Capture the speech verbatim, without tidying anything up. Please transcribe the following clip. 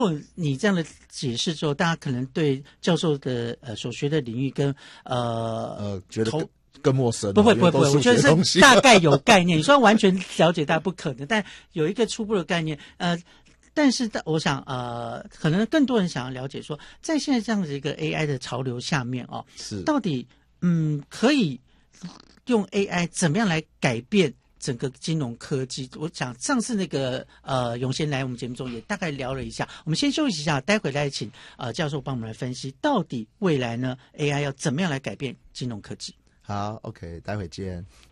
你这样的解释之后，大家可能对教授的呃所学的领域跟呃呃觉得更更陌生。 不会不会不会，我觉得是大概有概念。你说完全了解，大家不可能，但有一个初步的概念。呃，但是我想呃，可能更多人想要了解说，在现在这样的一个 A I 的潮流下面哦， 是到底嗯可以用 A I 怎么样来改变整个金融科技？我想上次那个呃永贤来我们节目中也大概聊了一下，我们先休息一下，待会再请呃教授帮我们来分析，到底未来呢 A I 要怎么样来改变金融科技？ 好 ，OK， 待会见。